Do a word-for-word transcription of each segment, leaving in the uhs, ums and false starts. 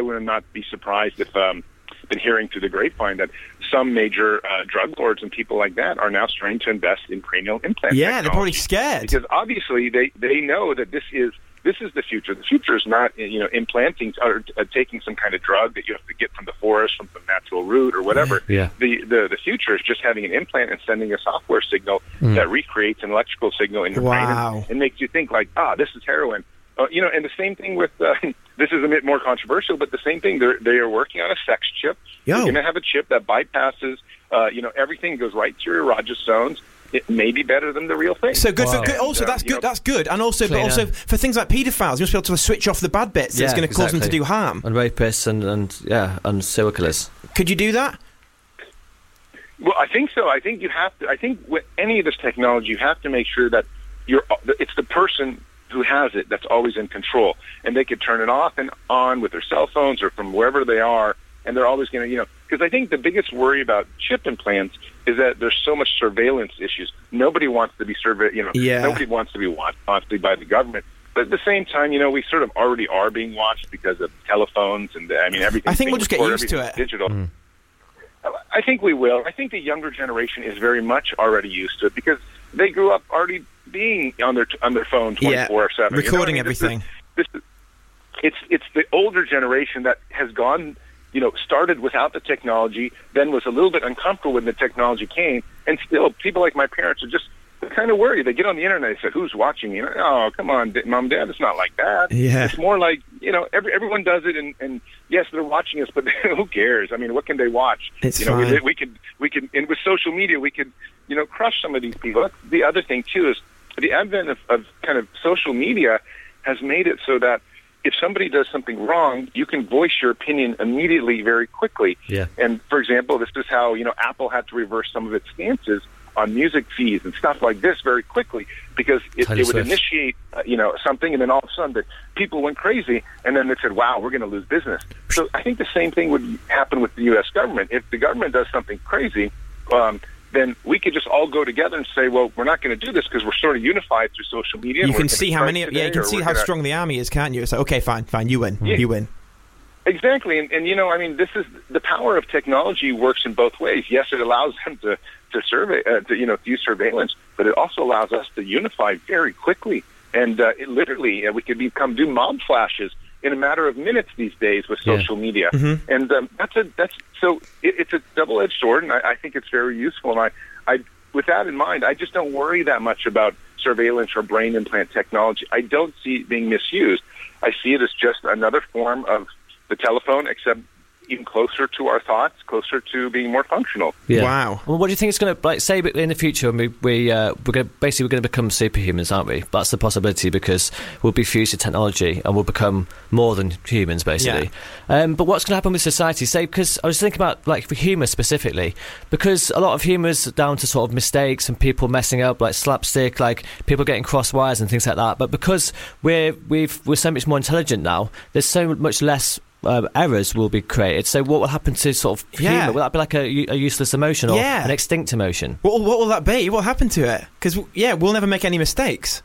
would not be surprised if um, been hearing through the grapevine that some major uh, drug lords and people like that are now starting to invest in cranial implant Yeah, technology. they're probably scared. Because obviously they, they know that this is this is the future. The future is not, you know, implanting or uh, taking some kind of drug that you have to get from the forest, from some natural root or whatever. Yeah. The, the the future is just having an implant and sending a software signal Mm. that recreates an electrical signal in your Wow. brain and, and makes you think like, ah, this is heroin. Uh, you know, and the same thing with, uh, this is a bit more controversial, but the same thing, they're, they are working on a sex chip. Yo. They're going to have a chip that bypasses, uh, you know, everything goes right through your erogenous zones. It may be better than the real thing. So good Wow. for good. Also, And, uh, that's you good. know- That's good, and also, but Cleaner. also for things like paedophiles, you must be able to switch off the bad bits. That's Yeah, going to cause them to exactly. do harm. And rapists and, and yeah, and serial killers. Could you do that? Well, I think so. I think you have to. I think with any of this technology, you have to make sure that you're. It's the person who has it that's always in control, and they could turn it off and on with their cell phones or from wherever they are, and they're always going to, you know. Because I think the biggest worry about chip implants is that there's so much surveillance issues. Nobody wants to be surveyed. You know, Yeah. nobody wants to be watched constantly by the government. But at the same time, you know, we sort of already are being watched because of telephones and I mean everything. I think we'll just get used to it. Digital. I think we will. I think the younger generation is very much already used to it because they grew up already being on their on their phone twenty-four seven, recording you know what I mean? everything. This is, this is, it's it's the older generation that has gone, you know, started without the technology, then was a little bit uncomfortable when the technology came, and still people like my parents are just kind of worried. They get on the internet and say, "Who's watching me?" Oh, come on, mom, dad, it's not like that. Yeah. It's more like, you know, every, everyone does it, and, and yes, they're watching us, but who cares? I mean, what can they watch? It's you know, fine. we, we could we could, and with social media, we could, you know, crush some of these people. That's the other thing too is the advent of, of kind of social media has made it so that if somebody does something wrong, you can voice your opinion immediately, very quickly. Yeah. And for example, this is how, you know, Apple had to reverse some of its stances on music fees and stuff like this very quickly because it, Taylor it would Swift. initiate, uh, you know, something, and then all of a sudden the people went crazy, and then they said, "Wow, we're going to lose business." So I think the same thing would happen with the U S government. If the government does something crazy, um, then we could just all go together and say, "Well, we're not going to do this because we're sort of unified through social media." You and we're can gonna see how strike many. today, Yeah, you can or see we're how gonna- strong the army is, can't you? It's like, okay, fine, fine, you win, Yeah. you win. Exactly, and, and you know, I mean, this is the power of technology works in both ways. Yes, it allows them to to survey, uh, to you know, to use surveillance, but it also allows us to unify very quickly, and uh, it literally uh, we could become do mob flashes in a matter of minutes these days with Yeah. social media, Mm-hmm. and um, that's a that's so it, it's a double edged sword, and I, I think it's very useful. And I, I, with that in mind, I just don't worry that much about surveillance or brain implant technology. I don't see it being misused. I see it as just another form of the telephone, except even closer to our thoughts, closer to being more functional. Yeah. Wow. Well, what do you think it's going to like? Say in the future, when we we uh, we're going basically we're going to become superhumans, aren't we? That's the possibility because we'll be fused to technology and we'll become more than humans, basically. Um, but what's going to happen with society? Say, because I was thinking about like for humour specifically, because a lot of humour is down to sort of mistakes and people messing up, like slapstick, like people getting cross wires and things like that. But because we're we've we're so much more intelligent now, there's so much less. Um, errors will be created. So what will happen to sort of Yeah. humour? Will that be like a, a useless emotion or Yeah. an extinct emotion? What, what will that be? What happened to it? Because yeah, we'll never make any mistakes.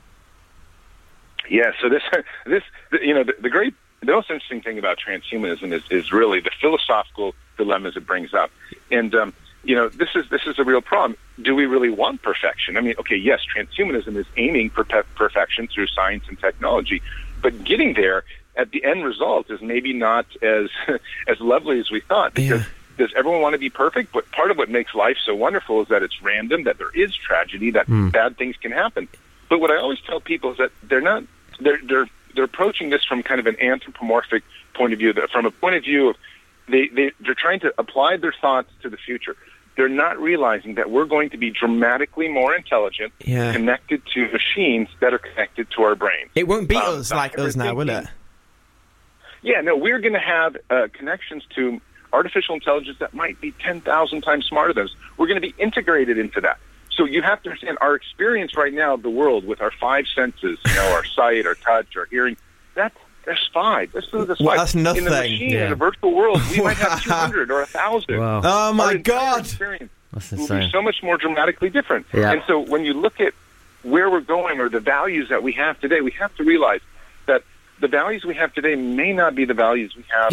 Yeah, so this, this, you know, the, the great, the most interesting thing about transhumanism is, is really the philosophical dilemmas it brings up, and um, you know, this is this is a real problem. Do we really want perfection? I mean, okay, yes, transhumanism is aiming for pe- perfection through science and technology, but getting there at the end result is maybe not as as lovely as we thought. Because Yeah. does everyone want to be perfect? But part of what makes life so wonderful is that it's random, that there is tragedy, that bad things can happen. But what I always tell people is that they're not they're they're they're approaching this from kind of an anthropomorphic point of view, that from a point of view of they, they they're trying to apply their thoughts to the future. They're not realizing that we're going to be dramatically more intelligent, Yeah. connected to machines that are connected to our brain. It won't beat Um, us like us now, will it? Yeah, no, we're going to have uh, connections to artificial intelligence that might be ten thousand times smarter than us. We're going to be integrated into that. So you have to understand our experience right now of the world with our five senses, you know, our sight, our touch, our hearing, that's, that's five. That's, that's Well, five. that's In the nothing. machine, Yeah. in the virtual world, we might have two hundred or one thousand. Wow. Oh Our my entire God! experience That's will insane. be so much more dramatically different. Yeah. And so when you look at where we're going or the values that we have today, we have to realize that the values we have today may not be the values we have